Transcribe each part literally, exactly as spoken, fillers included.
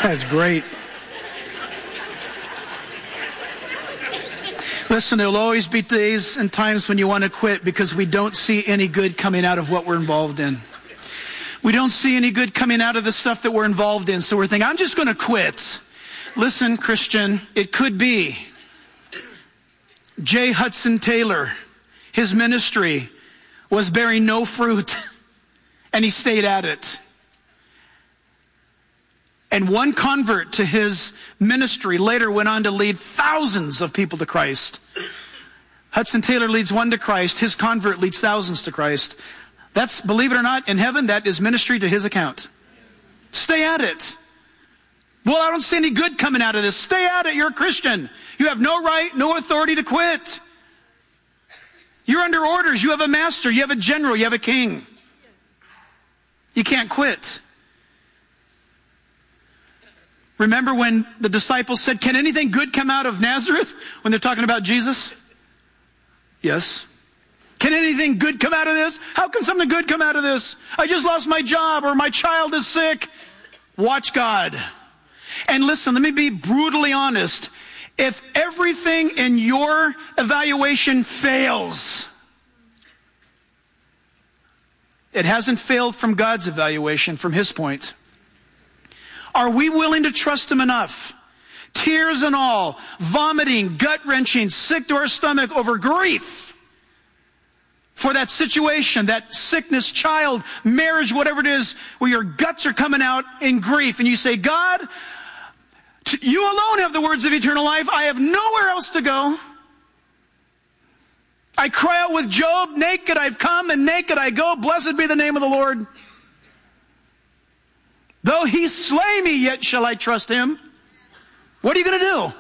That's great. Listen, there'll always be days and times when you want to quit because we don't see any good coming out of what we're involved in. We don't see any good coming out of the stuff that we're involved in. So we're thinking, I'm just going to quit. Listen, Christian, it could be J. Hudson Taylor. His ministry was bearing no fruit, and he stayed at it. And one convert to his ministry later went on to lead thousands of people to Christ. Hudson Taylor leads one to Christ. His convert leads thousands to Christ. That's, believe it or not, in heaven, that is ministry to his account. Stay at it. Well, I don't see any good coming out of this. Stay at it. You're a Christian. You have no right, no authority to quit. You're under orders. You have a master. You have a general. You have a king. You can't quit. Remember when the disciples said, can anything good come out of Nazareth? When they're talking about Jesus? Yes. Can anything good come out of this? How can something good come out of this? I just lost my job, or my child is sick. Watch God. And listen, let me be brutally honest. If everything in your evaluation fails, it hasn't failed from God's evaluation, from his point. Are we willing to trust him enough? Tears and all, vomiting, gut-wrenching, sick to our stomach over grief for that situation, that sickness, child, marriage, whatever it is, where your guts are coming out in grief, and you say, God, you alone have the words of eternal life. I have nowhere else to go. I cry out with Job, naked I've come and naked I go. Blessed be the name of the Lord. Though he slay me, yet shall I trust him. What are you going to do?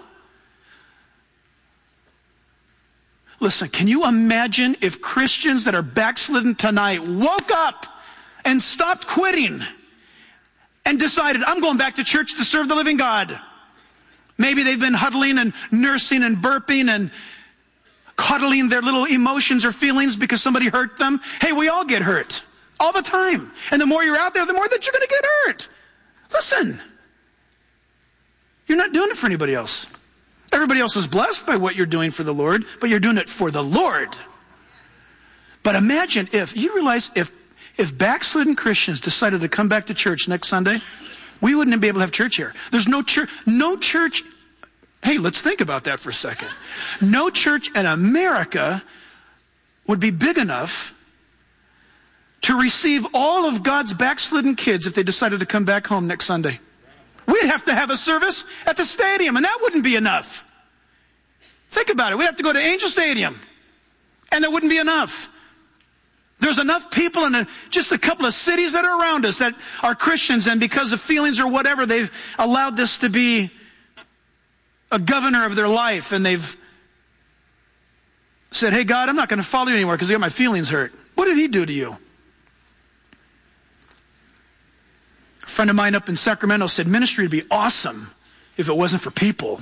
Listen, can you imagine if Christians that are backslidden tonight woke up and stopped quitting and decided, I'm going back to church to serve the living God? Maybe they've been huddling and nursing and burping and cuddling their little emotions or feelings because somebody hurt them. Hey, we all get hurt all the time. And the more you're out there, the more that you're going to get hurt. Listen, you're not doing it for anybody else. Everybody else is blessed by what you're doing for the Lord, but you're doing it for the Lord. But imagine if, you realize if, if backslidden Christians decided to come back to church next Sunday, we wouldn't be able to have church here. There's no church, no church. Hey, let's think about that for a second. No church in America would be big enough to receive all of God's backslidden kids if they decided to come back home next Sunday. We'd have to have a service at the stadium, and that wouldn't be enough. Think about it. We'd have to go to Angel Stadium, and that wouldn't be enough. There's enough people in a, just a couple of cities that are around us that are Christians, and because of feelings or whatever, they've allowed this to be a governor of their life, and they've said, hey, God, I'm not going to follow you anymore because I got my feelings hurt. What did he do to you? A friend of mine up in Sacramento said ministry would be awesome if it wasn't for people.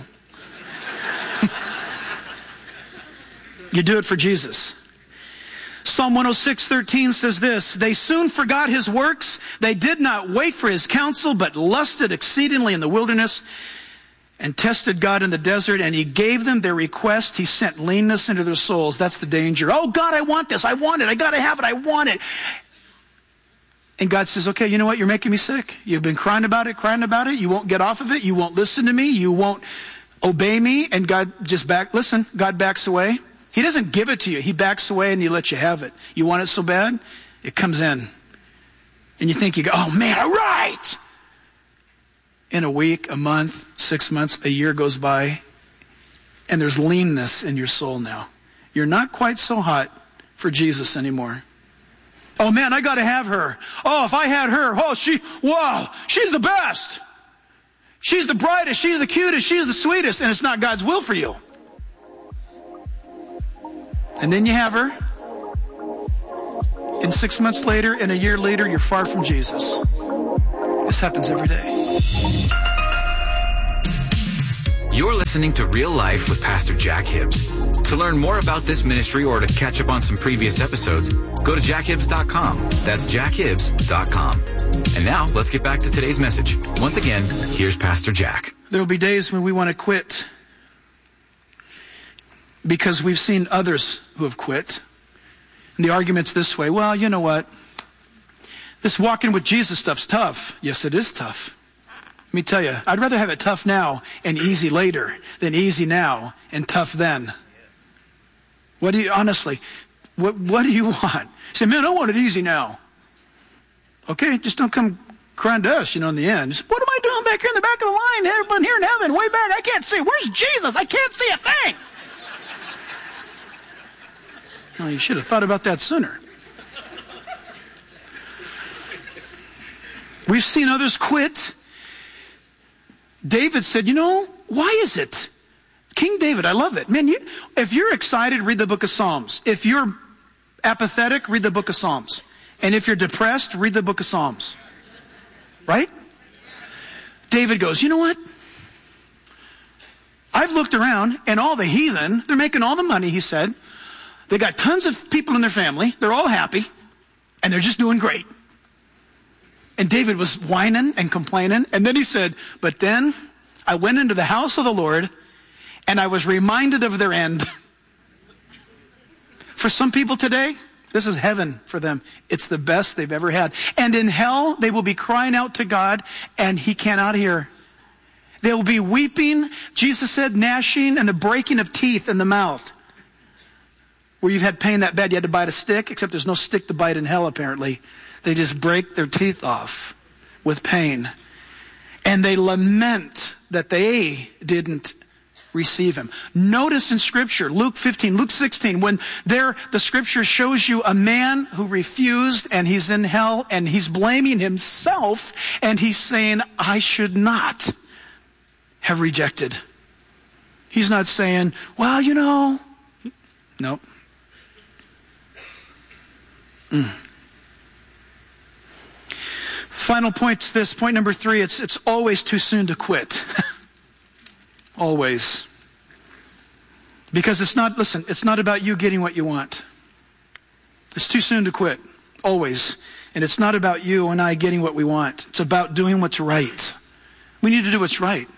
You do it for Jesus. Psalm one oh six, thirteen says this, they soon forgot his works. They did not wait for his counsel, but lusted exceedingly in the wilderness and tested God in the desert, and he gave them their request. He sent leanness into their souls. That's the danger. Oh, God, I want this. I want it. I got to have it. I want it. And God says, okay, you know what? You're making me sick. You've been crying about it, crying about it. You won't get off of it. You won't listen to me. You won't obey me. And God just back, listen, God backs away. He doesn't give it to you. He backs away and he lets you have it. You want it so bad, it comes in. And you think you go, oh man, all right. In a week, a month, six months, a year goes by, and there's leanness in your soul now. You're not quite so hot for Jesus anymore. Oh man, I got to have her. Oh, if I had her, oh, she, wow, she's the best. She's the brightest, she's the cutest, she's the sweetest, and it's not God's will for you. And then you have her, and six months later and a year later, you're far from Jesus. This happens every day. You're listening to Real Life with Pastor Jack Hibbs. To learn more about this ministry or to catch up on some previous episodes, go to jack hibbs dot com. That's jack hibbs dot com. And now, let's get back to today's message. Once again, here's Pastor Jack. There will be days when we want to quit because we've seen others who have quit. And the argument's this way: well, you know what? This walking with Jesus stuff's tough. Yes, it is tough. Let me tell you, I'd rather have it tough now and easy later than easy now and tough then. What do you, honestly, what, what do you want? You say, man, I want it easy now. Okay, just don't come crying to us, you know, in the end. Just, what am I doing back here in the back of the line? Everyone here in heaven, way back, I can't see. Where's Jesus? I can't see a thing. Well, you should have thought about that sooner. We've seen others quit. David said, you know, why is it? King David, I love it. Man, you, if you're excited, read the book of Psalms. If you're apathetic, read the book of Psalms. And if you're depressed, read the book of Psalms. Right? David goes, you know what? I've looked around, and all the heathen, they're making all the money, he said. They got tons of people in their family. They're all happy. And they're just doing great. And David was whining and complaining. And then he said, but then I went into the house of the Lord and I was reminded of their end. For some people today, this is heaven for them. It's the best they've ever had. And in hell, they will be crying out to God and he cannot hear. They will be weeping, Jesus said, gnashing and the breaking of teeth in the mouth. Where you've had pain that bad, you had to bite a stick, except there's no stick to bite in hell apparently. They just break their teeth off with pain. And they lament that they didn't receive him. Notice in Scripture, Luke fifteen, Luke sixteen, when there the Scripture shows you a man who refused and he's in hell and he's blaming himself and he's saying, I should not have rejected. He's not saying, well, you know, nope. Mm. Final point is this, point number three, it's, it's always too soon to quit. Always. Because it's not, listen, it's not about you getting what you want. It's too soon to quit. Always. And it's not about you and I getting what we want. It's about doing what's right. We need to do what's right.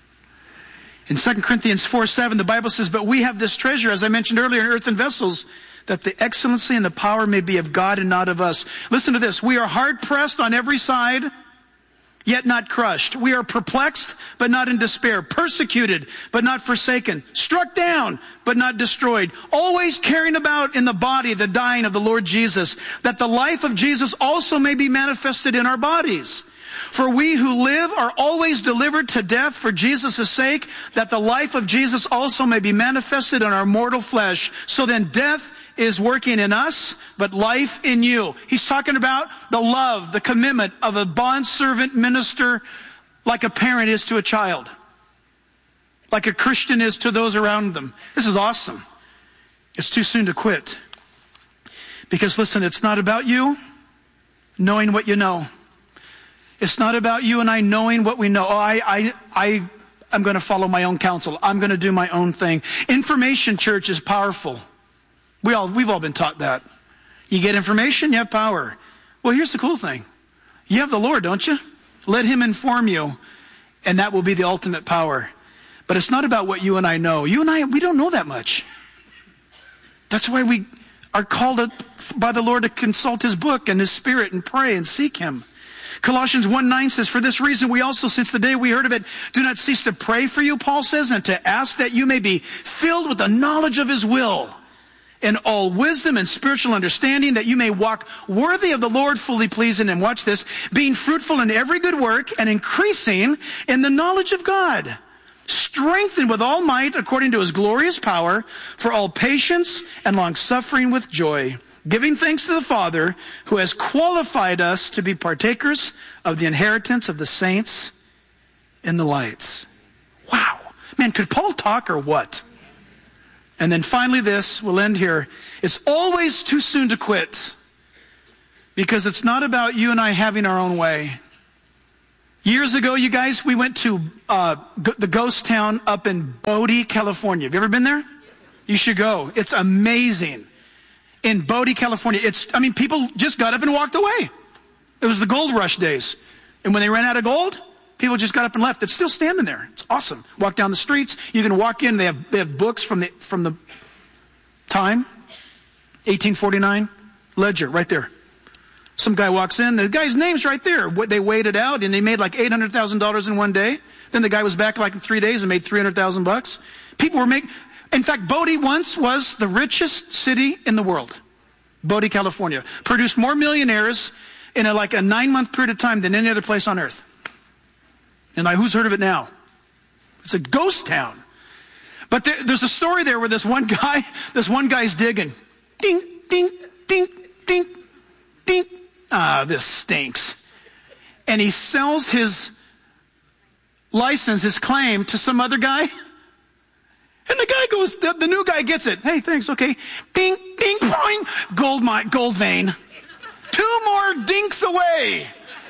In Second Corinthians four seven, the Bible says, but we have this treasure, as I mentioned earlier, in earthen vessels, that the excellency and the power may be of God and not of us. Listen to this. We are hard pressed on every side, yet not crushed. We are perplexed, but not in despair. Persecuted, but not forsaken. Struck down, but not destroyed. Always carrying about in the body the dying of the Lord Jesus, that the life of Jesus also may be manifested in our bodies. For we who live are always delivered to death for Jesus' sake, that the life of Jesus also may be manifested in our mortal flesh. So then death is working in us, but life in you. He's talking about the love, the commitment of a bondservant minister, like a parent is to a child, like a Christian is to those around them. This is awesome. It's too soon to quit. Because listen, it's not about you knowing what you know. It's not about you and I knowing what we know. Oh, I, I, I, I'm going to follow my own counsel. I'm going to do my own thing. Information, church, is powerful. We all, we've all been taught that. You get information, you have power. Well, here's the cool thing. You have the Lord, don't you? Let him inform you, and that will be the ultimate power. But it's not about what you and I know. You and I, we don't know that much. That's why we are called by the Lord to consult his book and his Spirit and pray and seek him. Colossians one nine says, for this reason we also, since the day we heard of it, do not cease to pray for you, Paul says, and to ask that you may be filled with the knowledge of his will, in all wisdom and spiritual understanding, that you may walk worthy of the Lord, fully pleasing, and watch this, being fruitful in every good work and increasing in the knowledge of God, strengthened with all might according to his glorious power, for all patience and long suffering with joy, giving thanks to the Father who has qualified us to be partakers of the inheritance of the saints in the lights. Wow. Man, could Paul talk or what? And then finally this, we'll end here. It's always too soon to quit, because it's not about you and I having our own way. Years ago, you guys, we went to uh, g- the ghost town up in Bodie, California. Have you ever been there? Yes. You should go. It's amazing. In Bodie, California, it's, I mean, people just got up and walked away. It was the gold rush days. And when they ran out of gold, people just got up and left. It's still standing there. It's awesome. Walk down the streets. You can walk in. They have, they have books from the, from the time. eighteen forty-nine. Ledger right there. Some guy walks in. The guy's name's right there. They weighed it out and they made like eight hundred thousand dollars in one day. Then the guy was back like in three days and made three hundred thousand bucks. People were making, in fact, Bodie once was the richest city in the world. Bodie, California. Produced more millionaires in a, like a nine-month period of time than any other place on earth. And like, who's heard of it now? It's a ghost town. But there, there's a story there where this one guy, this one guy's digging. Ding, ding, ding, ding, ding. Ah, this stinks. And he sells his license, his claim to some other guy. And the guy goes, the, the new guy gets it. Hey, thanks, okay. Ding, ding, boing. Gold mine, gold vein. Two more dinks away.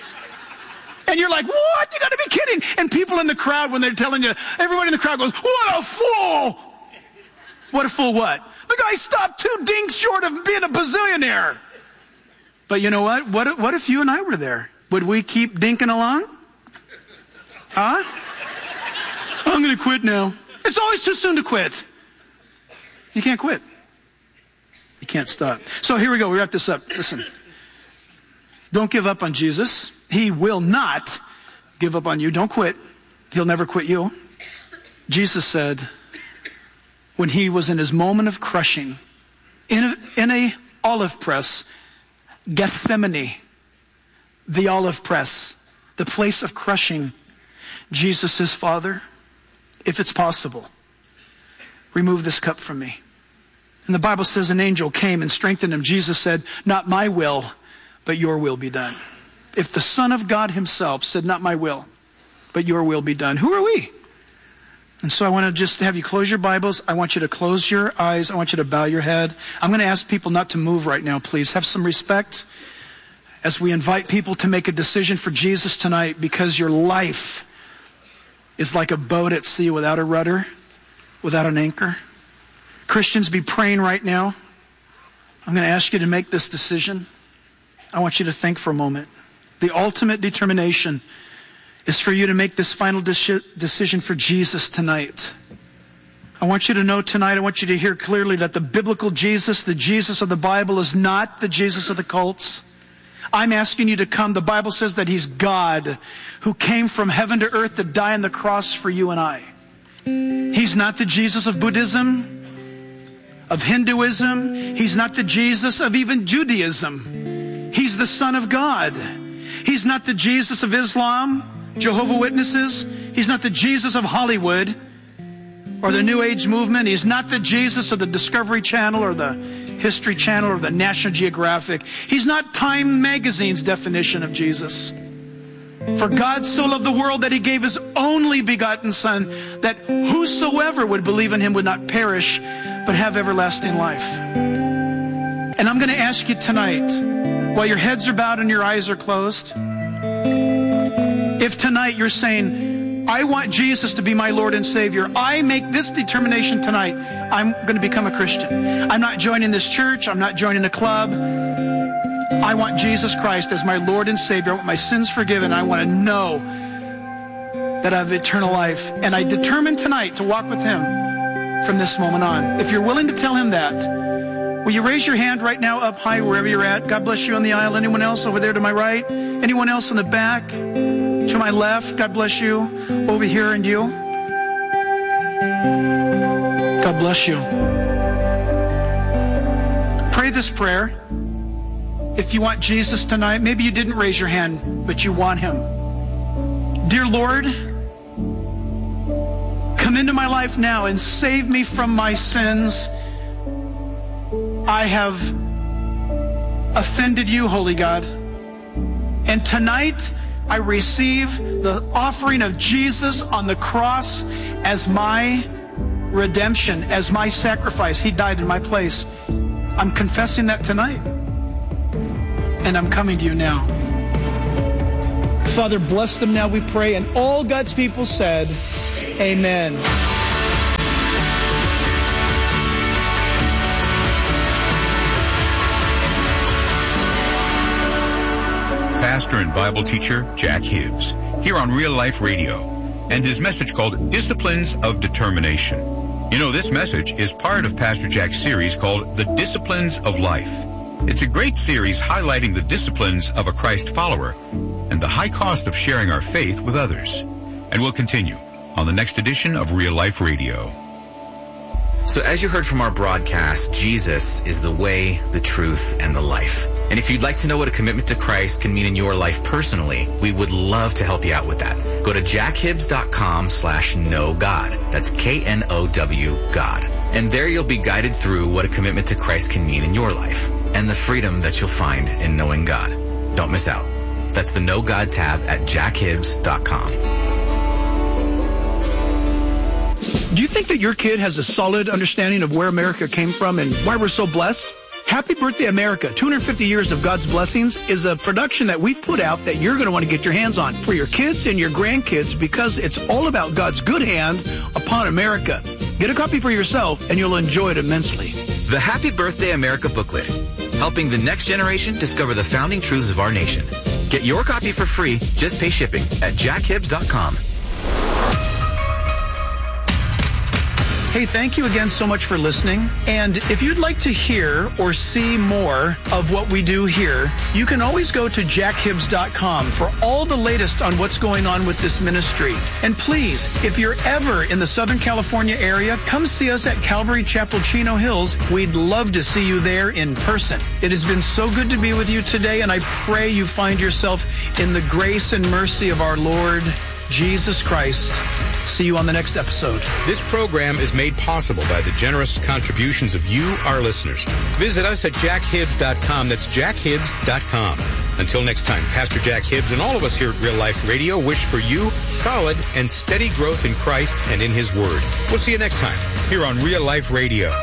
And you're like, what? You gotta be kidding. And people in the crowd, when they're telling you, everybody in the crowd goes, what a fool. What a fool what? The guy stopped two dinks short of being a bazillionaire. But you know what? What, what if you and I were there? Would we keep dinking along? Huh? I'm gonna quit now. It's always too soon to quit. You can't quit. You can't stop. So here we go. We wrap this up. Listen. Don't give up on Jesus. He will not give up on you. Don't quit. He'll never quit you. Jesus said, when he was in his moment of crushing, in a, in a olive press, Gethsemane, the olive press, the place of crushing, Jesus says, Father, if it's possible, remove this cup from me. And the Bible says an angel came and strengthened him. Jesus said, not my will, but your will be done. If the Son of God himself said, not my will, but your will be done, who are we? And so I want to just have you close your Bibles. I want you to close your eyes. I want you to bow your head. I'm going to ask people not to move right now, please. Have some respect as we invite people to make a decision for Jesus tonight, because your life is like a boat at sea without a rudder, without an anchor. Christians, be praying right now. I'm going to ask you to make this decision. I want you to think for a moment. The ultimate determination is for you to make this final de- decision for Jesus tonight. I want you to know tonight, I want you to hear clearly that the biblical Jesus, the Jesus of the Bible, is not the Jesus of the cults. I'm asking you to come. The Bible says that he's God who came from heaven to earth to die on the cross for you and I. He's not the Jesus of Buddhism, of Hinduism. He's not the Jesus of even Judaism. He's the Son of God. He's not the Jesus of Islam, Jehovah's Witnesses. He's not the Jesus of Hollywood or the New Age movement. He's not the Jesus of the Discovery Channel or the History Channel or the National Geographic. He's not Time Magazine's definition of Jesus. For God so loved the world that he gave his only begotten Son, that whosoever would believe in him would not perish, but have everlasting life. And I'm going to ask you tonight, while your heads are bowed and your eyes are closed, if tonight you're saying, I want Jesus to be my Lord and Savior, I make this determination tonight, I'm going to become a Christian. I'm not joining this church. I'm not joining a club. I want Jesus Christ as my Lord and Savior. I want my sins forgiven. I want to know that I have eternal life. And I determine tonight to walk with him from this moment on. If you're willing to tell him that, will you raise your hand right now up high wherever you're at? God bless you on the aisle. Anyone else over there to my right? Anyone else in the back? To my left, God bless you. Over here and you. God bless you. Pray this prayer. If you want Jesus tonight, maybe you didn't raise your hand, but you want him. Dear Lord, come into my life now and save me from my sins. I have offended you, Holy God. And tonight, I receive the offering of Jesus on the cross as my redemption, as my sacrifice. He died in my place. I'm confessing that tonight. And I'm coming to you now. Father, bless them now, we pray. And all God's people said, amen. pastor and Bible teacher Jack Hibbs here on Real Life Radio, and his message called Disciplines of Determination. You know, this message is part of Pastor Jack's series called The Disciplines of Life. It's a great series highlighting the disciplines of a Christ follower and the high cost of sharing our faith with others. And we'll continue on the next edition of Real Life Radio. So as you heard from our broadcast, Jesus is the way, the truth, and the life. And if you'd like to know what a commitment to Christ can mean in your life personally, we would love to help you out with that. Go to jackhibbs.com slash know God. That's K N O W God. And there you'll be guided through what a commitment to Christ can mean in your life and the freedom that you'll find in knowing God. Don't miss out. That's the Know God tab at jackhibbs dot com. Do you think that your kid has a solid understanding of where America came from and why we're so blessed? Happy Birthday America, two hundred fifty years of God's Blessings, is a production that we've put out that you're going to want to get your hands on for your kids and your grandkids, because it's all about God's good hand upon America. Get a copy for yourself and you'll enjoy it immensely. The Happy Birthday America booklet, helping the next generation discover the founding truths of our nation. Get your copy for free. Just pay shipping at jackhibbs dot com. Hey, thank you again so much for listening. And if you'd like to hear or see more of what we do here, you can always go to jackhibbs dot com for all the latest on what's going on with this ministry. And please, if you're ever in the Southern California area, come see us at Calvary Chapel, Chino Hills. We'd love to see you there in person. It has been so good to be with you today, and I pray you find yourself in the grace and mercy of our Lord Jesus Christ. See you on the next episode. This program is made possible by the generous contributions of you, our listeners. Visit us at jack hibbs dot com. That's jack hibbs dot com. Until next time, Pastor Jack Hibbs and all of us here at Real Life Radio wish for you solid and steady growth in Christ and in His Word. We'll see you next time here on Real Life Radio.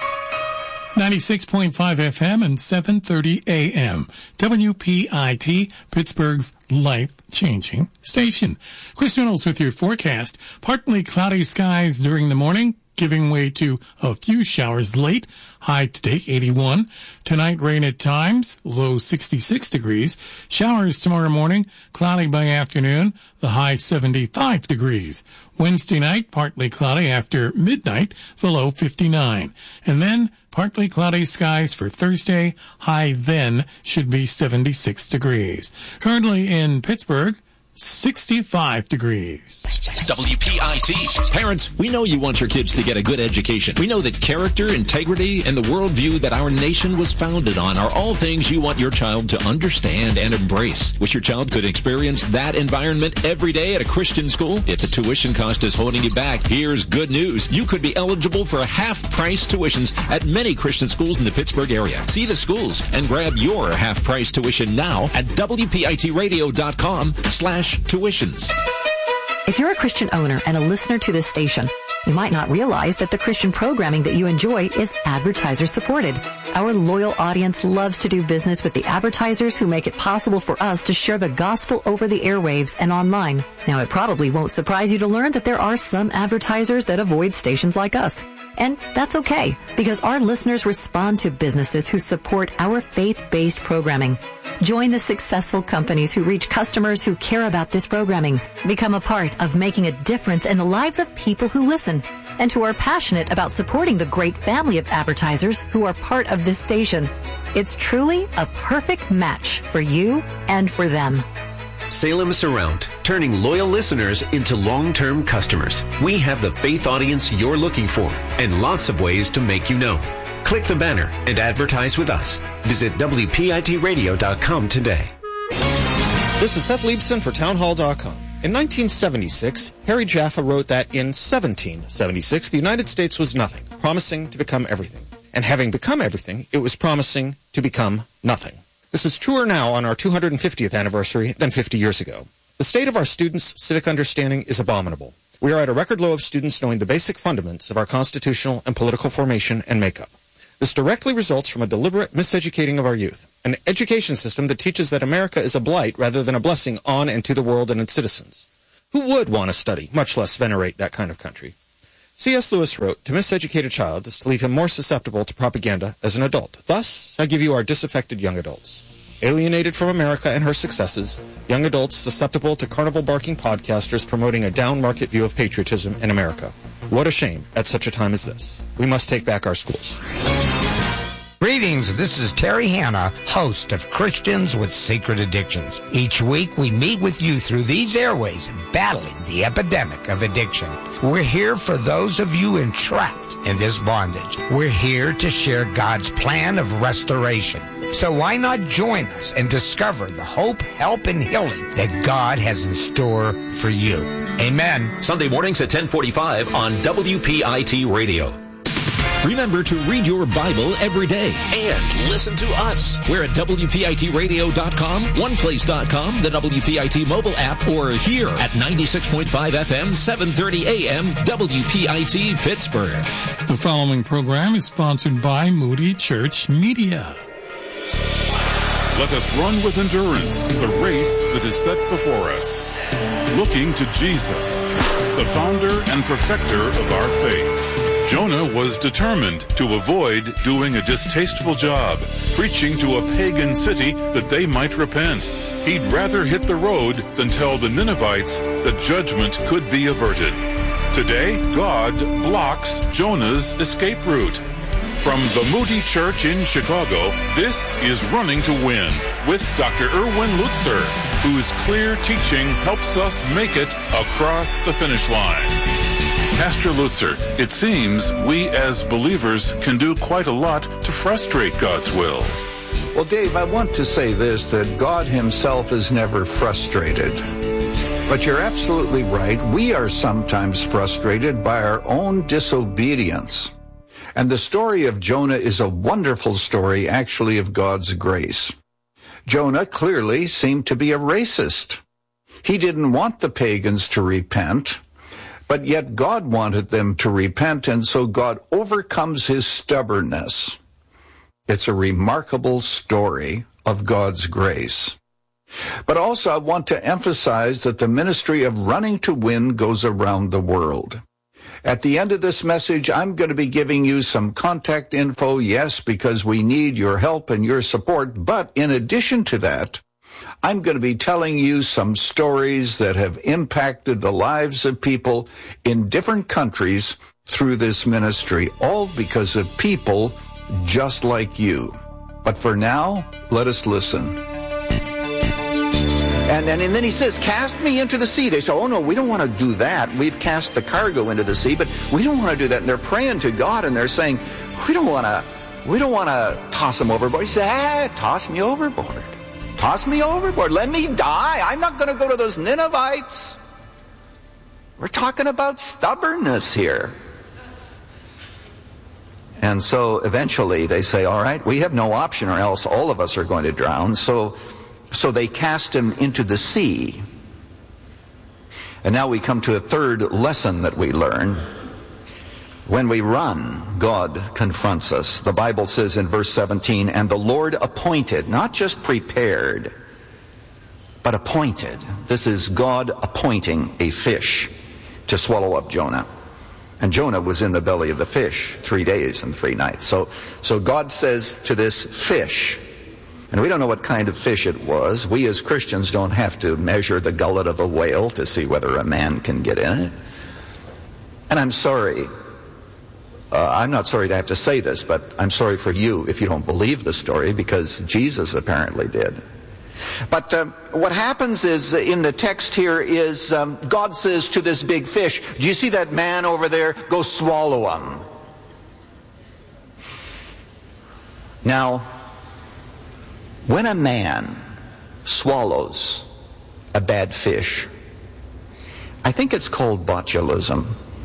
ninety-six point five F M and seven thirty A M. W P I T, Pittsburgh's life-changing station. Chris Reynolds with your forecast. Partly cloudy skies during the morning, giving way to a few showers late. High today, eighty-one. Tonight, rain at times, low sixty-six degrees. Showers tomorrow morning, cloudy by afternoon, the high seventy-five degrees. Wednesday night, partly cloudy after midnight, the low fifty-nine. And then, partly cloudy skies for Thursday. High then should be seventy-six degrees. Currently in Pittsburgh, sixty-five degrees. W P I T. Parents, we know you want your kids to get a good education. We know that character, integrity, and the worldview that our nation was founded on are all things you want your child to understand and embrace. Wish your child could experience that environment every day at a Christian school? If the tuition cost is holding you back, here's good news. You could be eligible for half-price tuitions at many Christian schools in the Pittsburgh area. See the schools and grab your half-price tuition now at W P I T radio dot com slash tuitions. If you're a Christian owner and a listener to this station, you might not realize that the Christian programming that you enjoy is advertiser supported. Our loyal audience loves to do business with the advertisers who make it possible for us to share the gospel over the airwaves and online. Now, it probably won't surprise you to learn that there are some advertisers that avoid stations like us. And that's okay, because our listeners respond to businesses who support our faith-based programming. Join the successful companies who reach customers who care about this programming. Become a part of making a difference in the lives of people who listen and who are passionate about supporting the great family of advertisers who are part of this station. It's truly a perfect match for you and for them. Salem Surround, turning loyal listeners into long-term customers. We have the faith audience you're looking for and lots of ways to make you known. Click the banner and advertise with us. Visit W P I T radio dot com today. This is Seth Liebson for town hall dot com. In nineteen seventy-six, Harry Jaffa wrote that in seventeen seventy-six, the United States was nothing, promising to become everything. And having become everything, it was promising to become nothing. This is truer now on our two hundred fiftieth anniversary than fifty years ago. The state of our students' civic understanding is abominable. We are at a record low of students knowing the basic fundaments of our constitutional and political formation and makeup. This directly results from a deliberate miseducating of our youth, an education system that teaches that America is a blight rather than a blessing on and to the world and its citizens. Who would want to study, much less venerate that kind of country? C S Lewis wrote, to miseducate a child is to leave him more susceptible to propaganda as an adult. Thus, I give you our disaffected young adults. alienated from America and her successes, young adults susceptible to carnival-barking podcasters promoting a down-market view of patriotism in America. What a shame at such a time as this. We must take back our schools. Greetings, this is Terry Hanna, host of Christians with Secret Addictions. Each week we meet with you through these airways battling the epidemic of addiction. We're here for those of you entrapped in this bondage. We're here to share God's plan of restoration. So why not join us and discover the hope, help, and healing that God has in store for you. Amen. Sunday mornings at ten forty-five on W P I T Radio. Remember to read your Bible every day and listen to us. We're at W P I T radio dot com, one place dot com, the W P I T mobile app, or here at ninety-six point five F M, seven thirty A M, W P I T Pittsburgh. The following program is sponsored by Moody Church Media. Let us run with endurance the race that is set before us, looking to Jesus, the founder and perfecter of our faith. Jonah was determined to avoid doing a distasteful job, preaching to a pagan city that they might repent. He'd rather hit the road than tell the Ninevites that judgment could be averted. Today, God blocks Jonah's escape route. From the Moody Church in Chicago, this is Running to Win with Doctor Erwin Lutzer, whose clear teaching helps us make it across the finish line. Pastor Lutzer, it seems we as believers can do quite a lot to frustrate God's will. Well, Dave, I want to say this, that God himself is never frustrated. But you're absolutely right. We are sometimes frustrated by our own disobedience. And the story of Jonah is a wonderful story, actually, of God's grace. Jonah clearly seemed to be a racist. He didn't want the pagans to repent, but yet God wanted them to repent, and so God overcomes his stubbornness. It's a remarkable story of God's grace. But also I want to emphasize that the ministry of Running to Win goes around the world. At the end of this message, I'm going to be giving you some contact info, yes, because we need your help and your support. But in addition to that, I'm going to be telling you some stories that have impacted the lives of people in different countries through this ministry, all because of people just like you. But for now, let us listen. And, and, and then he says, cast me into the sea. They say, oh, no, we don't want to do that. We've cast the cargo into the sea, but we don't want to do that. And they're praying to God, and they're saying, we don't want to we don't want to toss him overboard. He says, ah, toss me overboard. Toss me overboard. Let me die. I'm not going to go to those Ninevites. We're talking about stubbornness here. And so eventually they say, all right, we have no option or else all of us are going to drown. So So they cast him into the sea. And now we come to a third lesson that we learn. When we run, God confronts us. The Bible says in verse seventeen, and the Lord appointed, not just prepared, but appointed. This is God appointing a fish to swallow up Jonah. And Jonah was in the belly of the fish three days and three nights. So, so God says to this fish, and we don't know what kind of fish it was. We as Christians don't have to measure the gullet of a whale to see whether a man can get in it. And I'm sorry. Uh, I'm not sorry to have to say this, but I'm sorry for you if you don't believe the story, because Jesus apparently did. But uh, what happens is, uh, in the text here is, um, God says to this big fish, do you see that man over there? Go swallow him. Now, when a man swallows a bad fish, I think it's called botulism.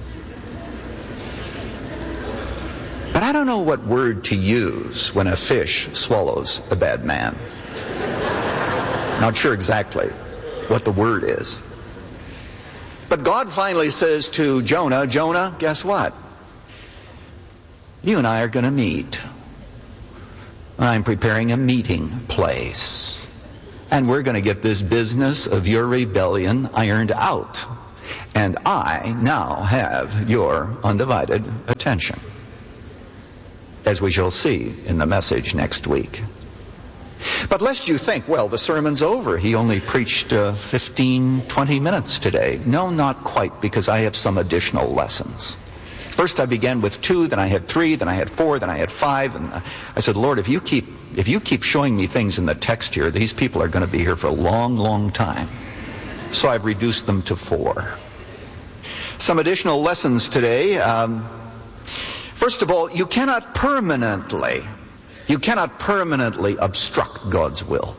But I don't know what word to use when a fish swallows a bad man. Not sure exactly what the word is. But God finally says to Jonah, Jonah, guess what? You and I are going to meet. I'm preparing a meeting place. And we're going to get this business of your rebellion ironed out. And I now have your undivided attention, as we shall see in the message next week. But lest you think, well, the sermon's over. He only preached uh, fifteen, twenty minutes today. No, not quite, because I have some additional lessons. First I began with two, then I had three, then I had four, then I had five, and I said, Lord, if you keep if you keep showing me things in the text here, these people are going to be here for a long, long time. So I've reduced them to four. Some additional lessons today. Um, first of all, you cannot permanently You cannot permanently obstruct God's will.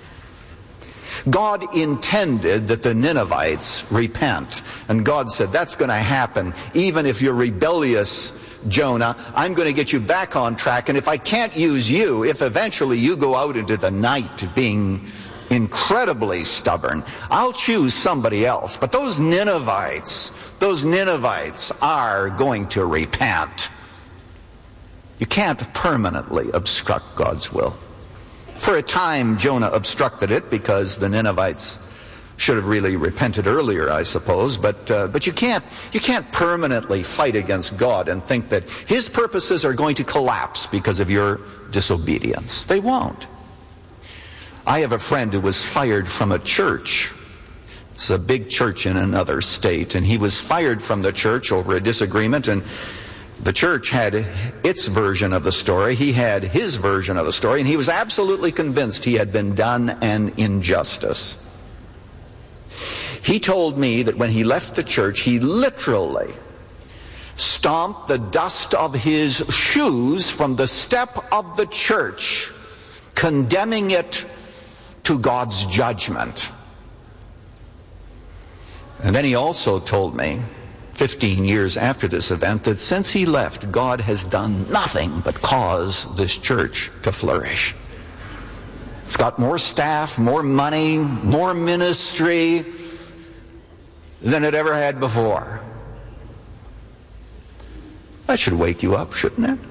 God intended that the Ninevites repent. And God said, that's going to happen. Even if you're rebellious, Jonah, I'm going to get you back on track. And if I can't use you, if eventually you go out into the night being incredibly stubborn, I'll choose somebody else. But those Ninevites, those Ninevites are going to repent. You can't permanently obstruct God's will. For a time, Jonah obstructed it because the Ninevites should have really repented earlier, I suppose. But uh, but you can't you can't permanently fight against God and think that His purposes are going to collapse because of your disobedience. They won't. I have a friend who was fired from a church. It's a big church in another state, and he was fired from the church over a disagreement, and the church had its version of the story. He had his version of the story, and he was absolutely convinced he had been done an injustice. He told me that when he left the church, he literally stomped the dust of his shoes from the step of the church, condemning it to God's judgment. And then he also told me, fifteen years after this event, that since he left, God has done nothing but cause this church to flourish. It's got more staff, more money, more ministry than it ever had before. That should wake you up, shouldn't it?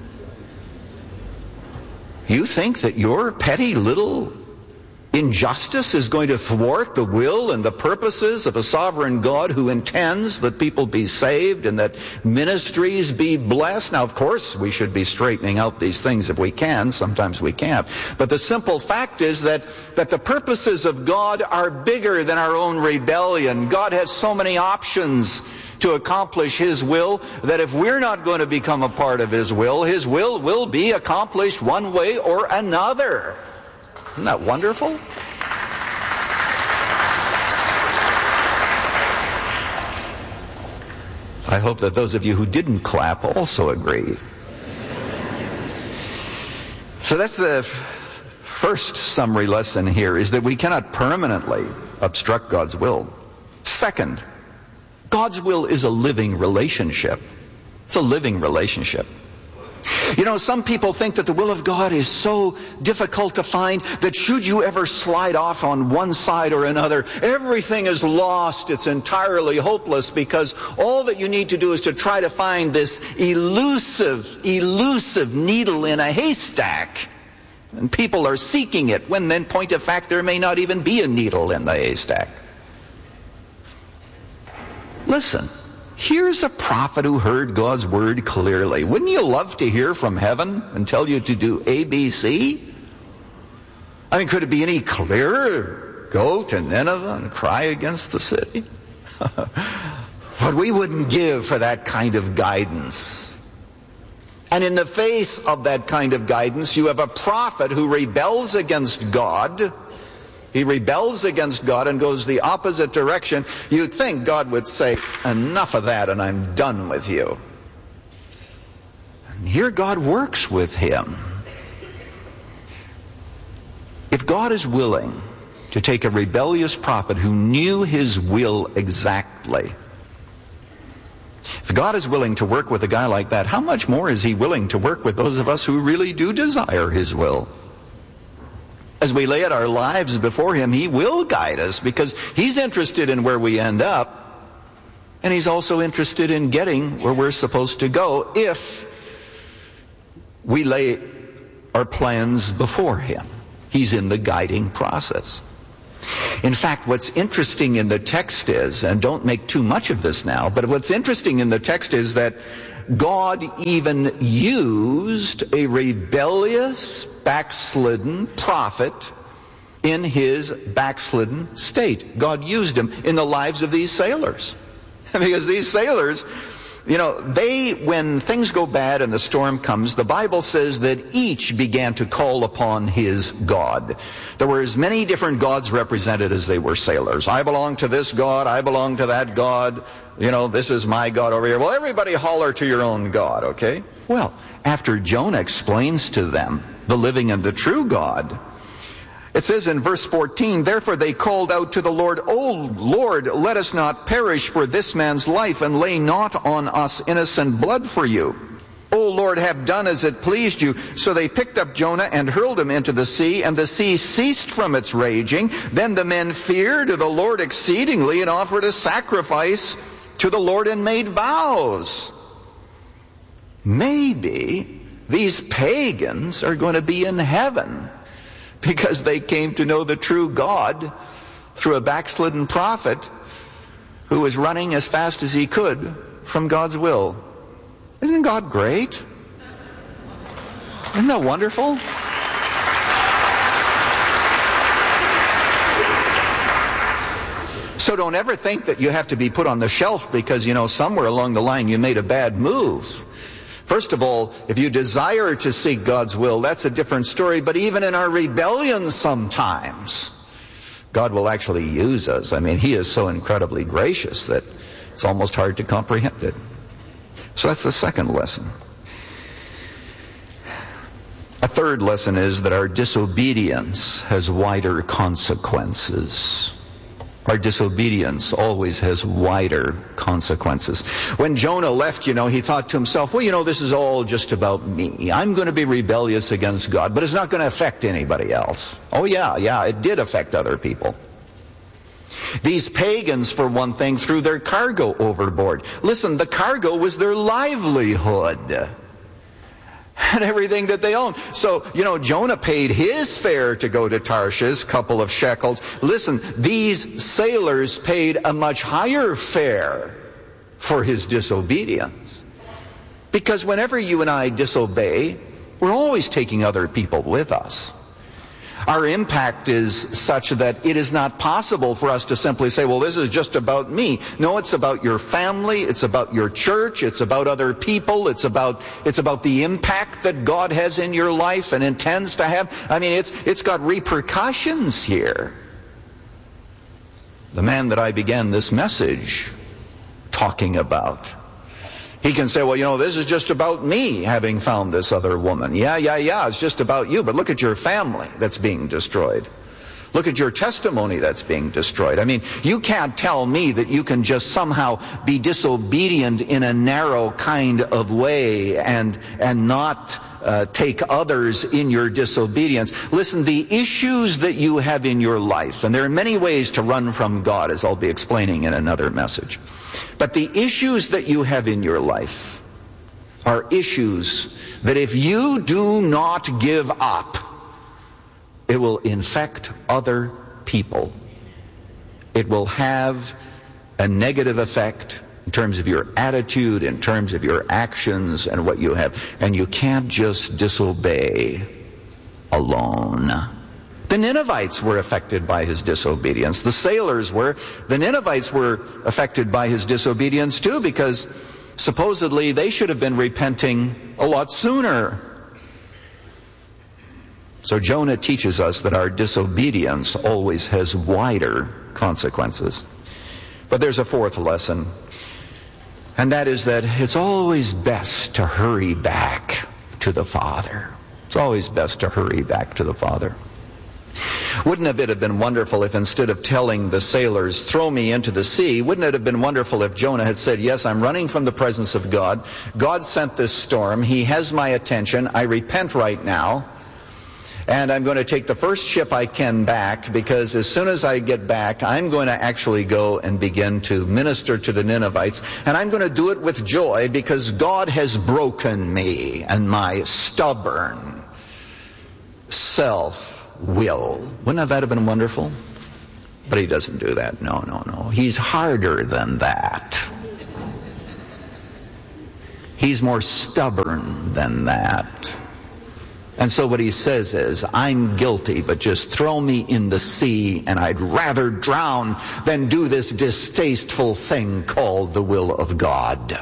You think that your petty little injustice is going to thwart the will and the purposes of a sovereign God who intends that people be saved and that ministries be blessed. Now, of course, we should be straightening out these things if we can. Sometimes we can't. But the simple fact is that, that the purposes of God are bigger than our own rebellion. God has so many options to accomplish His will that if we're not going to become a part of His will, His will will be accomplished one way or another. Isn't that wonderful? I hope that those of you who didn't clap also agree. So that's the first summary lesson here, is that we cannot permanently obstruct God's will. Second, God's will is a living relationship. It's a living relationship. You know, some people think that the will of God is so difficult to find that should you ever slide off on one side or another, everything is lost. It's entirely hopeless, because all that you need to do is to try to find this elusive, elusive needle in a haystack. And people are seeking it, when in point of fact there may not even be a needle in the haystack. Listen. Here's a prophet who heard God's word clearly. Wouldn't you love to hear from heaven and tell you to do A, B, C? I mean, could it be any clearer? Go to Nineveh and cry against the city? But we wouldn't give for that kind of guidance. And in the face of that kind of guidance, you have a prophet who rebels against God. He rebels against God and goes the opposite direction. You'd think God would say, enough of that and I'm done with you. And here God works with him. If God is willing to take a rebellious prophet who knew His will exactly, if God is willing to work with a guy like that, how much more is He willing to work with those of us who really do desire His will? As we lay out our lives before Him, He will guide us, because He's interested in where we end up, and He's also interested in getting where we're supposed to go if we lay our plans before Him. He's in the guiding process. In fact, what's interesting in the text is, and don't make too much of this now, but what's interesting in the text is that God even used a rebellious, backslidden prophet in his backslidden state. God used him in the lives of these sailors. Because these sailors, you know, they, when things go bad and the storm comes, the Bible says that each began to call upon his God. There were as many different gods represented as they were sailors. I belong to this God, I belong to that God, you know, this is my God over here. Well, everybody holler to your own God, okay? Well, after Jonah explains to them the living and the true God, it says in verse fourteen, therefore they called out to the Lord, O Lord, let us not perish for this man's life, and lay not on us innocent blood for you. O Lord, have done as it pleased you. So they picked up Jonah and hurled him into the sea, and the sea ceased from its raging. Then the men feared the Lord exceedingly, and offered a sacrifice to the Lord, and made vows. Maybe these pagans are going to be in heaven, because they came to know the true God through a backslidden prophet who was running as fast as he could from God's will. Isn't God great? Isn't that wonderful? So don't ever think that you have to be put on the shelf because, you know, somewhere along the line you made a bad move. First of all, if you desire to seek God's will, that's a different story. But even in our rebellion sometimes, God will actually use us. I mean, he is so incredibly gracious that it's almost hard to comprehend it. So that's the second lesson. A third lesson is that our disobedience has wider consequences. Our disobedience always has wider consequences. When Jonah left, you know, he thought to himself, well, you know, this is all just about me. I'm going to be rebellious against God, but it's not going to affect anybody else. Oh, yeah, yeah, it did affect other people. These pagans, for one thing, threw their cargo overboard. Listen, the cargo was their livelihood and everything that they owned. So, you know, Jonah paid his fare to go to Tarshish, couple of shekels. Listen, these sailors paid a much higher fare for his disobedience. Because whenever you and I disobey, we're always taking other people with us. Our impact is such that it is not possible for us to simply say, well, this is just about me. No, it's about your family, it's about your church, it's about other people, it's about it's about the impact that God has in your life and intends to have. I mean, it's it's got repercussions here. The man that I began this message talking about, he can say, well, you know, this is just about me having found this other woman. Yeah, yeah, yeah, it's just about you. But look at your family that's being destroyed. Look at your testimony that's being destroyed. I mean, you can't tell me that you can just somehow be disobedient in a narrow kind of way and, and not uh, take others in your disobedience. Listen, the issues that you have in your life, and there are many ways to run from God, as I'll be explaining in another message. But the issues that you have in your life are issues that if you do not give up, it will infect other people. It will have a negative effect in terms of your attitude, in terms of your actions and what you have. And you can't just disobey alone. The Ninevites were affected by his disobedience. The sailors were. The Ninevites were affected by his disobedience too, because supposedly they should have been repenting a lot sooner. So Jonah teaches us that our disobedience always has wider consequences. But there's a fourth lesson, and that is that it's always best to hurry back to the Father. It's always best to hurry back to the Father. Wouldn't it have been wonderful if instead of telling the sailors, throw me into the sea, wouldn't it have been wonderful if Jonah had said, yes, I'm running from the presence of God. God sent this storm. He has my attention. I repent right now. And I'm going to take the first ship I can back, because as soon as I get back, I'm going to actually go and begin to minister to the Ninevites. And I'm going to do it with joy, because God has broken me and my stubborn self-will. Wouldn't that have been wonderful? But he doesn't do that. No, no, no. He's harder than that. He's more stubborn than that. And so what he says is, I'm guilty, but just throw me in the sea, and I'd rather drown than do this distasteful thing called the will of God.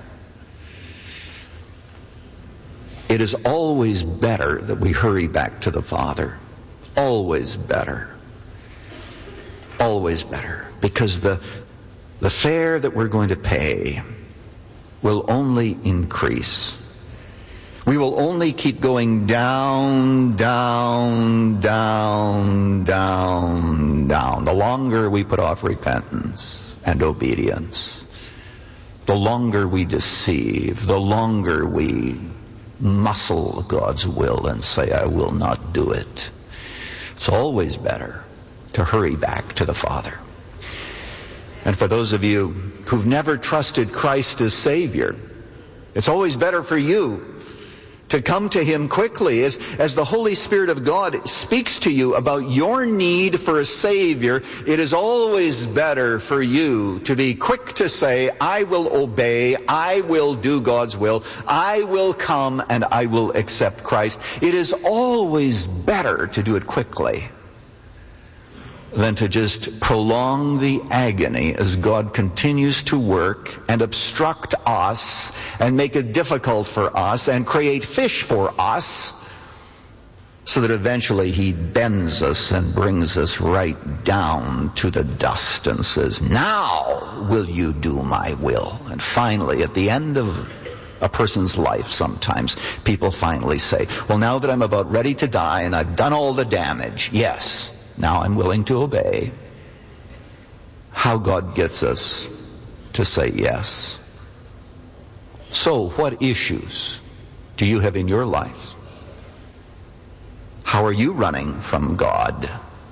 It is always better that we hurry back to the Father. Always better. Always better. Because the, the fare that we're going to pay will only increase. We will only keep going down, down, down, down, down. The longer we put off repentance and obedience, the longer we deceive, the longer we muscle God's will and say, I will not do it. It's always better to hurry back to the Father. And for those of you who've never trusted Christ as Savior, it's always better for you to come to Him quickly as, as the Holy Spirit of God speaks to you about your need for a Savior. It is always better for you to be quick to say, I will obey, I will do God's will, I will come and I will accept Christ. It is always better to do it quickly than to just prolong the agony as God continues to work and obstruct us and make it difficult for us and create fish for us so that eventually He bends us and brings us right down to the dust and says, now will you do my will? And finally, at the end of a person's life, sometimes people finally say, well, now that I'm about ready to die and I've done all the damage, yes, now I'm willing to obey. How God gets us to say yes. So, what issues do you have in your life? How are you running from God?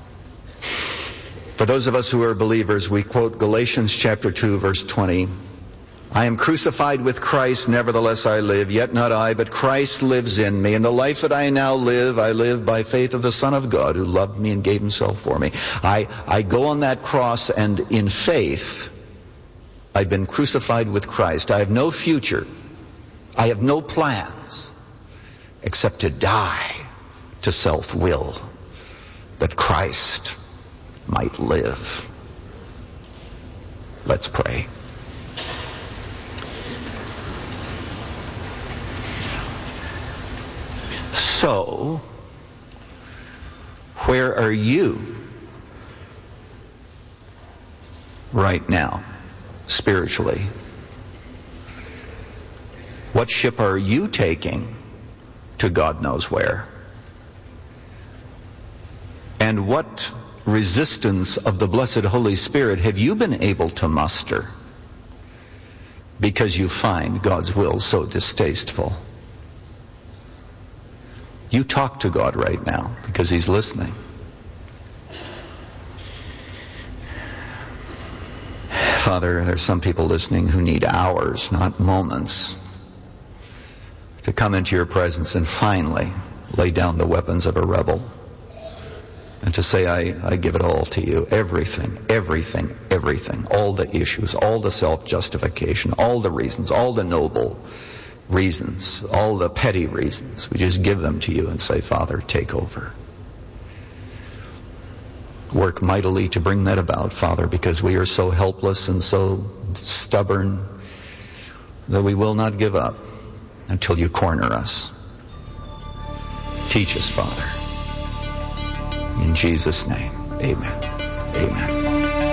For those of us who are believers, we quote Galatians chapter two, verse twenty. I am crucified with Christ, nevertheless I live, yet not I, but Christ lives in me. And the life that I now live, I live by faith of the Son of God, who loved me and gave Himself for me. I, I go on that cross, and in faith, I've been crucified with Christ. I have no future. I have no plans except to die to self-will, that Christ might live. Let's pray. So, where are you right now, spiritually? What ship are you taking to God knows where? And what resistance of the blessed Holy Spirit have you been able to muster because you find God's will so distasteful? You talk to God right now because He's listening. Father, there's some people listening who need hours, not moments, to come into your presence and finally lay down the weapons of a rebel and to say, I, I give it all to you. Everything, everything, everything. All the issues, all the self-justification, all the reasons, all the noble reasons, all the petty reasons. We just give them to you and say, Father, take over. Work mightily to bring that about, Father, because we are so helpless and so stubborn that we will not give up until you corner us. Teach us, Father. In Jesus' name, amen. Amen.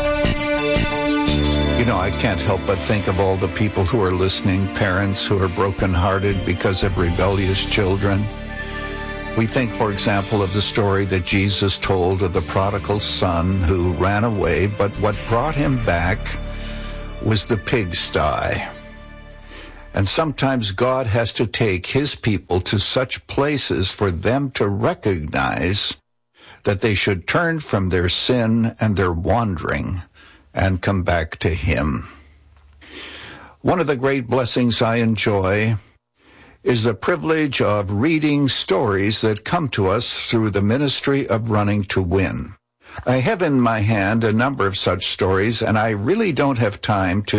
You know, I can't help but think of all the people who are listening, parents who are brokenhearted because of rebellious children. We think, for example, of the story that Jesus told of the prodigal son who ran away, but what brought him back was the pigsty. And sometimes God has to take His people to such places for them to recognize that they should turn from their sin and their wandering and come back to Him. One of the great blessings I enjoy is the privilege of reading stories that come to us through the ministry of Running to Win. I have in my hand a number of such stories, and I really don't have time to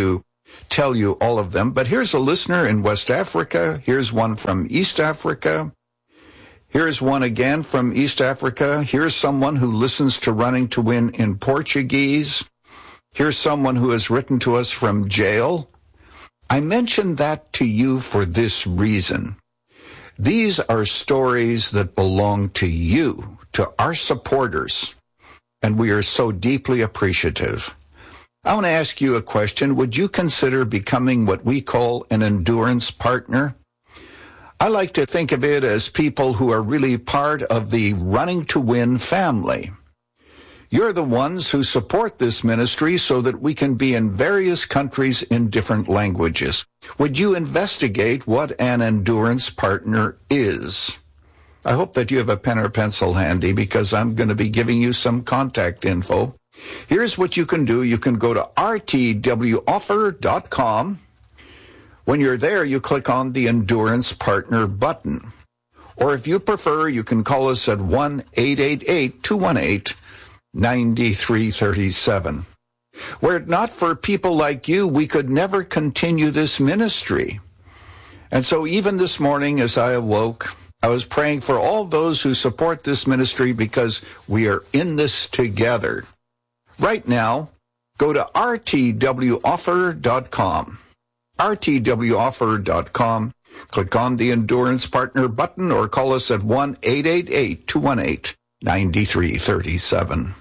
tell you all of them, but here's a listener in West Africa. Here's one from East Africa. Here's one again from East Africa. Here's someone who listens to Running to Win in Portuguese. Here's someone who has written to us from jail. I mention that to you for this reason. These are stories that belong to you, to our supporters, and we are so deeply appreciative. I want to ask you a question. Would you consider becoming what we call an endurance partner? I like to think of it as people who are really part of the Running to Win family. You're the ones who support this ministry so that we can be in various countries in different languages. Would you investigate what an endurance partner is? I hope that you have a pen or pencil handy because I'm going to be giving you some contact info. Here's what you can do. You can go to r t w offer dot com. When you're there, you click on the Endurance Partner button. Or if you prefer, you can call us at one eight eight eight, two one eight, nine three three seven. Were it not for people like you, we could never continue this ministry. And so even this morning as I awoke, I was praying for all those who support this ministry because we are in this together. Right now, go to r t w offer dot com. r t w offer dot com. Click on the Endurance Partner button or call us at one eight eight eight, two one eight, nine three three seven.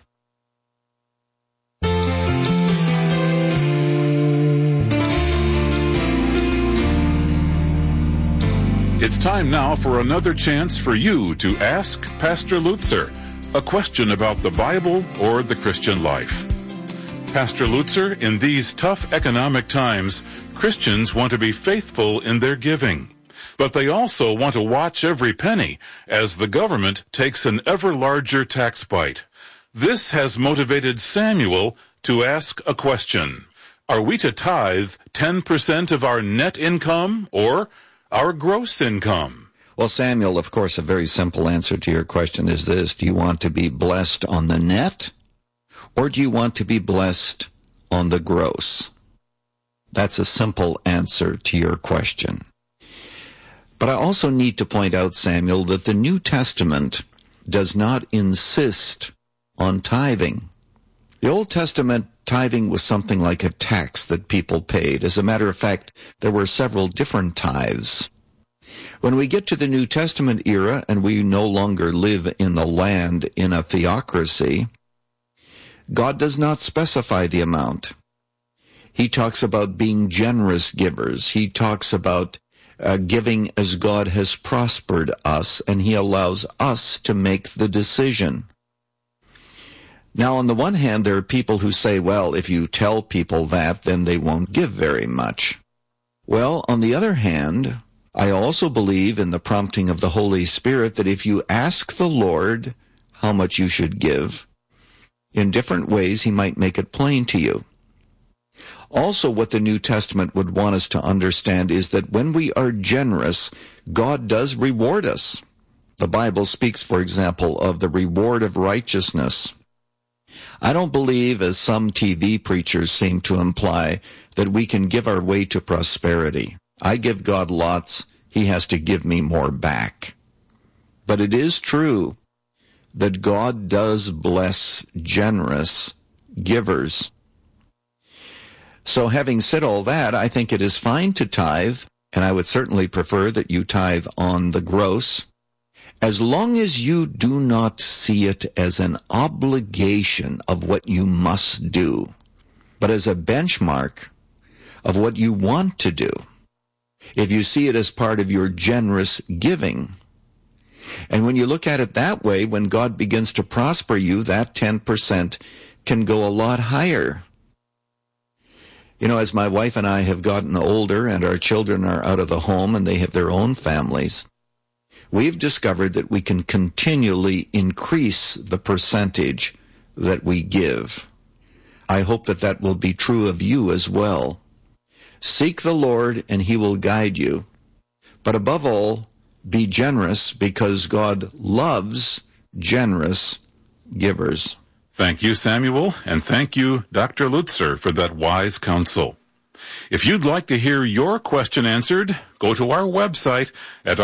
It's time now for another chance for you to ask Pastor Lutzer a question about the Bible or the Christian life. Pastor Lutzer, in these tough economic times, Christians want to be faithful in their giving, but they also want to watch every penny as the government takes an ever larger tax bite. This has motivated Samuel to ask a question. Are we to tithe ten percent of our net income or our gross income? Well, Samuel, of course, a very simple answer to your question is this. Do you want to be blessed on the net, or do you want to be blessed on the gross? That's a simple answer to your question. But I also need to point out, Samuel, that the New Testament does not insist on tithing. The Old Testament tithing was something like a tax that people paid. As a matter of fact, there were several different tithes. When we get to the New Testament era and we no longer live in the land in a theocracy, God does not specify the amount. He talks about being generous givers. He talks about uh, giving as God has prospered us, and he allows us to make the decision. Now, on the one hand, there are people who say, well, if you tell people that, then they won't give very much. Well, on the other hand, I also believe in the prompting of the Holy Spirit that if you ask the Lord how much you should give, in different ways he might make it plain to you. Also, what the New Testament would want us to understand is that when we are generous, God does reward us. The Bible speaks, for example, of the reward of righteousness. I don't believe, as some T V preachers seem to imply, that we can give our way to prosperity. I give God lots, he has to give me more back. But it is true that God does bless generous givers. So having said all that, I think it is fine to tithe, and I would certainly prefer that you tithe on the gross, as long as you do not see it as an obligation of what you must do, but as a benchmark of what you want to do. If you see it as part of your generous giving, and when you look at it that way, when God begins to prosper you, that ten percent can go a lot higher. You know, as my wife and I have gotten older and our children are out of the home and they have their own families, we've discovered that we can continually increase the percentage that we give. I hope that that will be true of you as well. Seek the Lord and he will guide you. But above all, be generous because God loves generous givers. Thank you, Samuel, and thank you, Doctor Lutzer, for that wise counsel. If you'd like to hear your question answered, go to our website at